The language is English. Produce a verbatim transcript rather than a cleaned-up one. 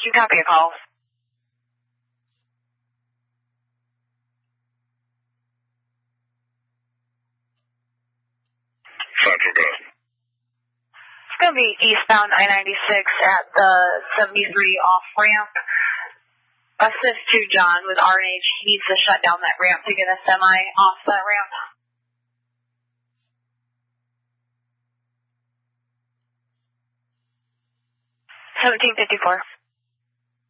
you copy a call? Central go. It's going to be eastbound I ninety-six at the seventy-three off-ramp. Assist to John with R and H. He needs to shut down that ramp to get a semi off that ramp. seventeen fifty-four.